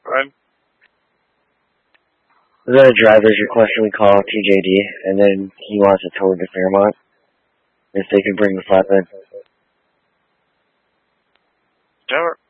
Right. The driver's requesting we call TJD, and then he wants it towed to Fairmont. If they can bring the flatbed. Sure.